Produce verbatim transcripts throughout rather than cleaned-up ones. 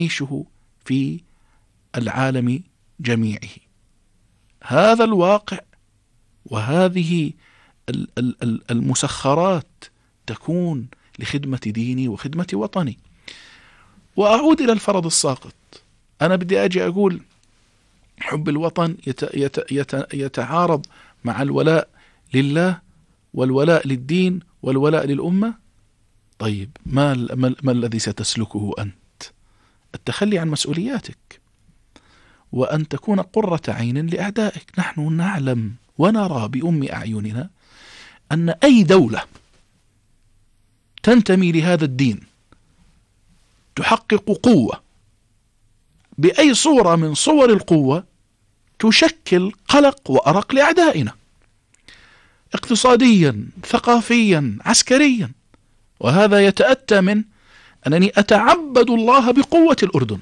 نعيشه في العالم جميعه. هذا الواقع وهذه المسخرات تكون لخدمة ديني وخدمة وطني. وأعود إلى الفرض الساقط. أنا بدي أجي أقول حب الوطن يت يت يت يتعارض مع الولاء لله والولاء للدين والولاء للأمة. طيب ما, ما, ما الذي ستسلكه أنت؟ التخلي عن مسؤولياتك وأن تكون قرة عين لأعدائك. نحن نعلم ونرى بأم أعيننا أن أي دولة تنتمي لهذا الدين تحقق قوة بأي صورة من صور القوة تشكل قلق وأرق لأعدائنا، اقتصاديا، ثقافيا، عسكريا. وهذا يتأتى من أنني أتعبد الله بقوة الأردن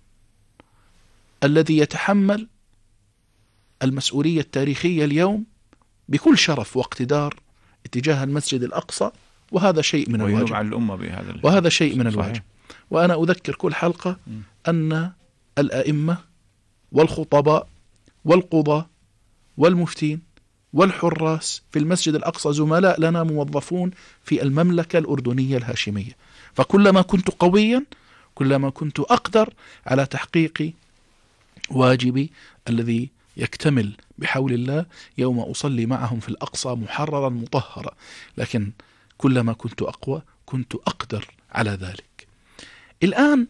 الذي يتحمل المسؤولية التاريخية اليوم بكل شرف واقتدار اتجاه المسجد الأقصى، وهذا شيء من الواجب على الأمة بهذا وهذا شيء من الواجب. وأنا أذكر كل حلقة أن الأئمة والخطباء والقضاة والمفتين والحراس في المسجد الأقصى زملاء لنا موظفون في المملكة الأردنية الهاشمية. فكلما كنت قويا كلما كنت أقدر على تحقيق واجبي الذي يكتمل بحول الله يوم أصلي معهم في الأقصى محررا مطهرا. لكن كلما كنت أقوى كنت أقدر على ذلك. الآن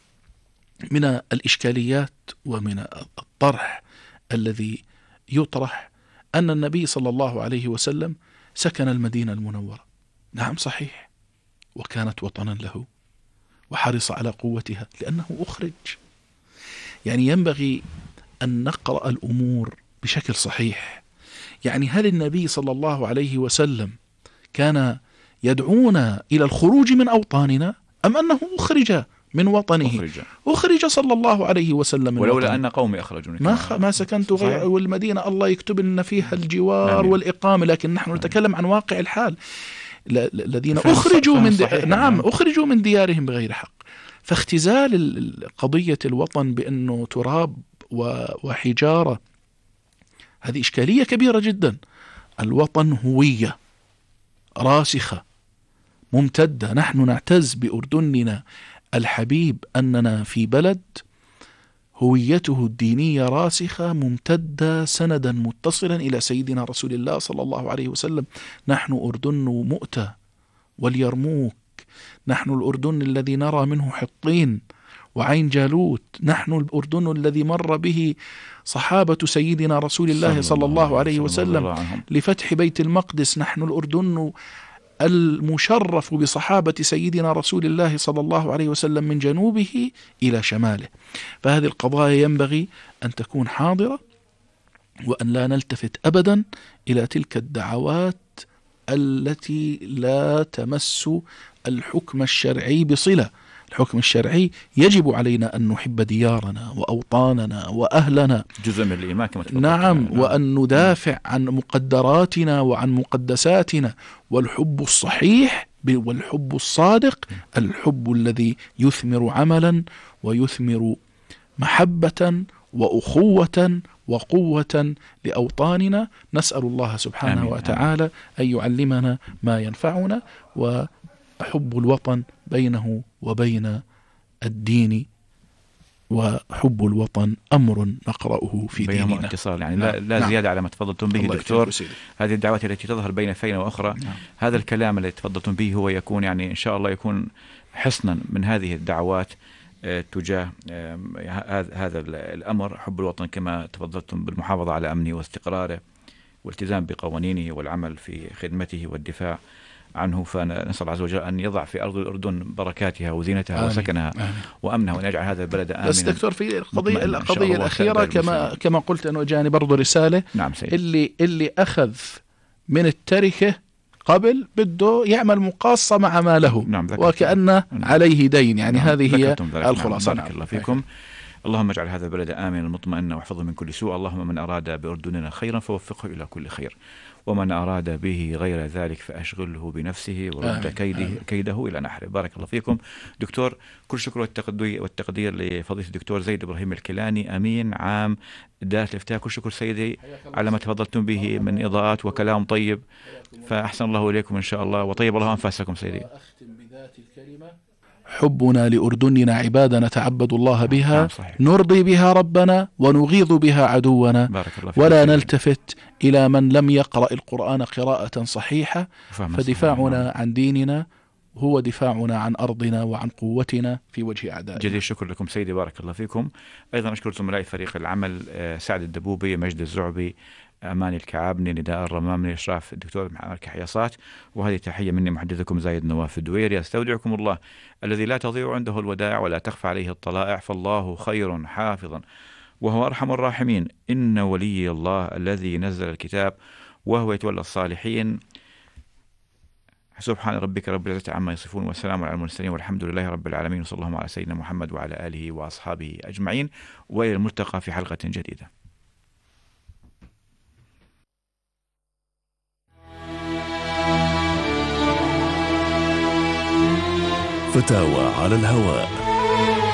من الإشكاليات ومن الطرح الذي يطرح أن النبي صلى الله عليه وسلم سكن المدينة المنورة. نعم صحيح، وكانت وطنا له وحرص على قوتها لأنه أخرج. يعني ينبغي أن نقرأ الأمور بشكل صحيح. يعني هل النبي صلى الله عليه وسلم كان يدعونا إلى الخروج من أوطاننا أم أنه أخرج من وطنه؟ أخرج, أخرج صلى الله عليه وسلم من ولولا وطنه. أن قومي أخرجوني ما, خ... ما سكنت غير والمدينة الله يكتب لنا فيها الجوار آمين. والإقامة. لكن نحن نتكلم عن واقع الحال الذين أخرجوا من دي... نعم أخرجوا من ديارهم بغير حق. فاختزال قضية الوطن بأنه تراب وحجارة هذه إشكالية كبيرة جدا. الوطن هوية راسخة ممتدة. نحن نعتز بأردننا الحبيب أننا في بلد هويته الدينية راسخة ممتدة سندا متصلا إلى سيدنا رسول الله صلى الله عليه وسلم. نحن أردن مؤتة واليرموك، نحن الأردن الذي نرى منه حطين وعين جالوت، نحن الأردن الذي مر به صحابة سيدنا رسول الله صلى الله عليه وسلم لفتح بيت المقدس، نحن الأردن المشرف بصحابة سيدنا رسول الله صلى الله عليه وسلم من جنوبه إلى شماله. فهذه القضايا ينبغي أن تكون حاضرة وأن لا نلتفت أبدا إلى تلك الدعوات التي لا تمس الحكم الشرعي بصلة. الحكم الشرعي يجب علينا أن نحب ديارنا وأوطاننا وأهلنا، جزء من الإيمان كما تفضلت. نعم، وأن ندافع عن مقدراتنا وعن مقدساتنا. والحب الصحيح والحب الصادق الحب الذي يثمر عملا ويثمر محبة وأخوة وقوة لأوطاننا. نسأل الله سبحانه آمين. وتعالى آمين. أن يعلمنا ما ينفعنا. وحب الوطن بينه وبين الدين، وحب الوطن أمر نقرأه في ديننا اتصال. يعني لا, لا زيادة نعم. على ما تفضلتم به دكتور. هذه الدعوات التي تظهر بين فين وأخرى نعم. هذا الكلام الذي تفضلتم به هو يكون يعني إن شاء الله يكون حصنا من هذه الدعوات تجاه هذا الأمر، حب الوطن كما تفضلتم بالمحافظة على أمنه واستقراره والالتزام بقوانينه والعمل في خدمته والدفاع عنه. فنسأل الله عز وجل أن يضع في أرض الأردن بركاتها وزينتها آمين. وسكنها آمين. وأمنها، وأن يجعل هذا البلد آمنا. بس دكتور في القضية القضية الأخيرة كما كما قلت أنه جاني برضو رسالة نعم اللي اللي أخذ من التركة قبل بده يعمل مقاصة مع ماله نعم وكأن نعم. عليه دين. يعني نعم. هذه هي الخلاصة. نعم. بارك الله فيكم. اللهم اجعل هذا البلد آمنا مطمئنا واحفظه من كل سوء. اللهم من أراد بأردننا خيرا فوفقه إلى كل خير، ومن أراد به غير ذلك فأشغله بنفسه ورد كيده, كيده إلى نحره. بارك الله فيكم دكتور. كل شكر والتقدير, والتقدير لفضيلة الدكتور زيد إبراهيم الكيلاني أمين عام دائرة الإفتاء. كل شكر سيدي على ما تفضلتم به من إضاءات وكلام طيب، فأحسن الله إليكم إن شاء الله وطيب الله أنفاسكم سيدي. أختم بذات الكلمة: حبنا لأردننا عبادة نتعبد الله بها، نرضي بها ربنا ونغيظ بها عدونا، ولا نلتفت إلى من لم يقرأ القرآن قراءة صحيحة. فدفاعنا عن ديننا هو دفاعنا عن أرضنا وعن قوتنا في وجه أعدائنا. جزيل الشكر لكم سيدي، بارك الله فيكم. أيضا أشكر زملائي فريق العمل سعد الدبوبي، مجد الزعبي، أماني الكعابني، نداء الرمامني، إشراف الدكتور محمد كحياصات. وهذه تحية مني محدثكم زايد نواف الدويري. أستودعكم الله الذي لا تضيع عنده الودائع ولا تخفى عليه الطلائع، فالله خير حافظا وهو أرحم الراحمين. إن ولي الله الذي نزل الكتاب وهو يتولى الصالحين. سبحان ربك رب العزة عما يصفون والسلام على المرسلين والحمد لله رب العالمين، وصلى الله على سيدنا محمد وعلى آله وأصحابه أجمعين، وإلى الملتقى في حلقة جديدة. فتاوى على الهواء.